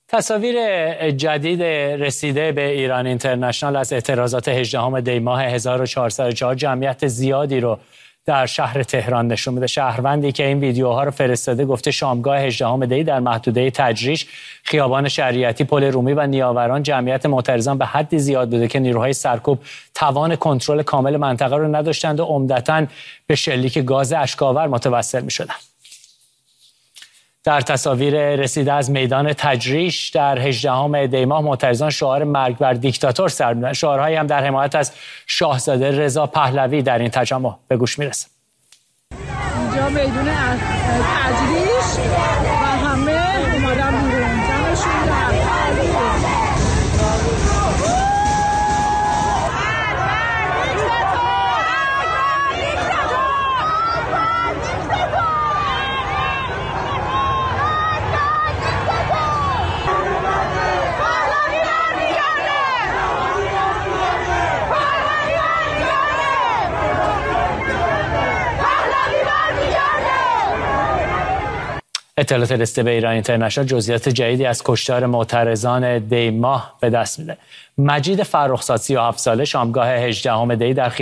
تصاویر جدید رسیده به ایران اینترنشنال از اعتراضات 18 دی ماه 1404 جمعیت زیادی رو در شهر تهران نشون میده. شهروندی که این ویدیوها رو فرستاده گفته شامگاه 18 دی در محدوده تجریش، خیابان شریعتی، پل رومی و نیاوران جمعیت معترضان به حدی زیاد بوده که نیروهای سرکوب توان کنترل کامل منطقه رو نداشتند و عمدتاً به شلیک گاز اشک‌آور متوسل می‌شدند. در تصاویر رسیده از میدان تجریش در 18 دی ماه معترضان شعار مرگ بر دیکتاتور سر می‌دادند. شعارهایی هم در حمایت از شاهزاده رضا پهلوی در این تجمع به گوش میرسه. اینجا میدان تجریش و همه اومدن بیرون جمعشون اطلاعات رسیده به ایران اینترنشنال جزئیات جدیدی از کشتار معترضان دی ماه به دست میده. مجید فرخزاد 37 ساله شامگاه 18 دی در